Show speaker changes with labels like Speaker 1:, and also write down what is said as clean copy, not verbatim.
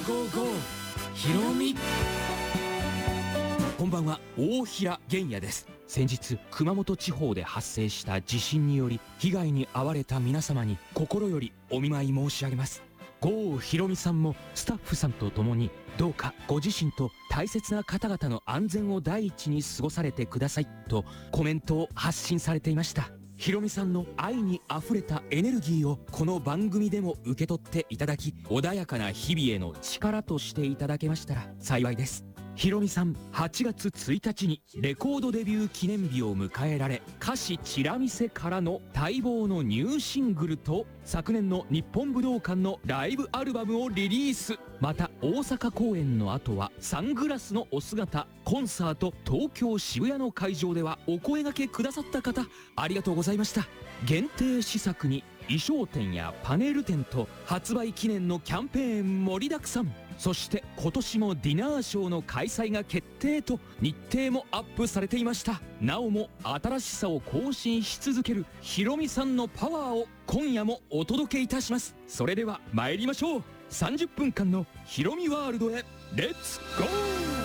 Speaker 1: ーゴーゴーひろみ。こんばんは、大平玄也です。先日熊本地方で発生した地震により被害に遭われた皆様に心よりお見舞い申し上げます。郷ひろみさんもスタッフさんと共にどうかご自身と大切な方々の安全を第一に過ごされてくださいとコメントを発信されていました。ひろみさんの愛にあふれたエネルギーをこの番組でも受け取っていただき、穏やかな日々への力としていただけましたら幸いです。ひろみさん、8月1日にレコードデビュー記念日を迎えられ、歌詞チラ見せからの待望のニューシングルと昨年の日本武道館のライブアルバムをリリース。また大阪公演の後はサングラスのお姿、コンサート東京渋谷の会場ではお声掛けくださった方ありがとうございました。限定試作に衣装展やパネル展と発売記念のキャンペーン盛りだくさん。そして今年もディナーショーの開催が決定と日程もアップされていました。なおも新しさを更新し続けるひろみさんのパワーを今夜もお届けいたします。それでは参りましょう。30分間のひろみワールドへレッツゴー。